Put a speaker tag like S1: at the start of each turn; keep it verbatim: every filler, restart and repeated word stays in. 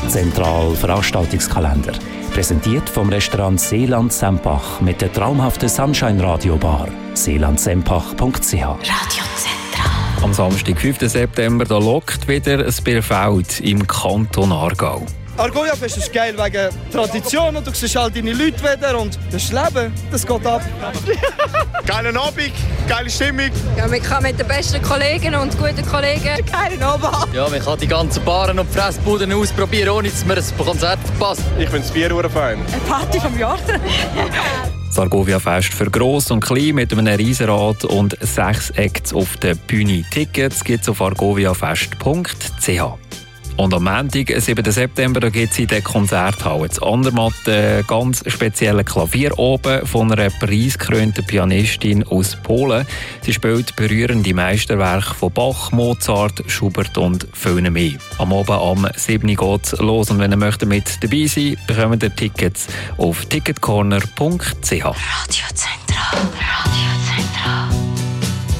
S1: Zentral Veranstaltungskalender. Präsentiert vom Restaurant Seeland Sempach mit der traumhaften Sunshine Radio Bar. seeland sempach punkt c h.
S2: Radio Zentral.
S3: Am Samstag, fünften September, da lockt wieder ein Bierfeld im Kanton Aargau.
S4: Argoiafest ist geil wegen Tradition und du siehst halt deine Leute wieder und das Leben, das geht ab.
S5: Geilen Abend, geile Stimmung.
S6: Ja, man kann mit den besten Kollegen und guten Kollegen geilen Abend haben.
S7: Ja, man kann die ganzen Baren und Fressbuden ausprobieren, ohne dass man ein Konzert verpasst.
S5: Ich bin das Bier-Fan.
S6: Eine Party vom Jahr.
S3: Das Argovia-Fest für Gross und Klein mit einem Riesenrad und sechs Acts auf der Bühne. Tickets gibt es auf argoviafest punkt c h. Und am Montag, siebten September, da gibt es in der Konzerthalle in Andermatt einen ganz speziellen Klavier oben von einer preisgekrönten Pianistin aus Polen. Sie spielt berührende Meisterwerke von Bach, Mozart, Schubert und vielen mehr. Am Abend am siebten geht es los und wenn ihr möchtet mit dabei sein, bekommt ihr Tickets auf ticketcorner punkt c h.
S2: Radio Zentral.